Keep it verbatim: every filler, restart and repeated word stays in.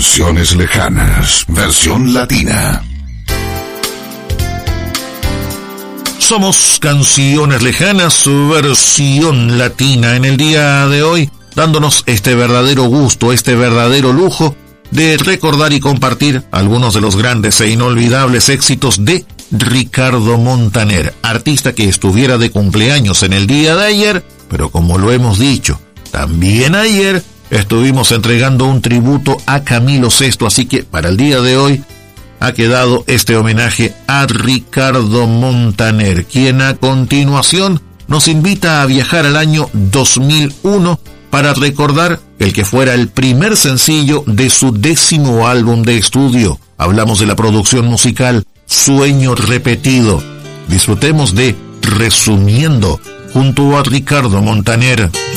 Canciones lejanas, versión latina. Somos Canciones Lejanas, versión latina, en el día de hoy, dándonos este verdadero gusto, este verdadero lujo de recordar y compartir algunos de los grandes e inolvidables éxitos de Ricardo Montaner, artista que estuviera de cumpleaños en el día de ayer, pero como lo hemos dicho, también ayer estuvimos entregando un tributo a Camilo Sesto, así que para el día de hoy ha quedado este homenaje a Ricardo Montaner, quien a continuación nos invita a viajar al año dos mil uno para recordar el que fuera el primer sencillo de su décimo álbum de estudio. Hablamos de la producción musical Sueño Repetido. Disfrutemos de Resumiendo junto a Ricardo Montaner.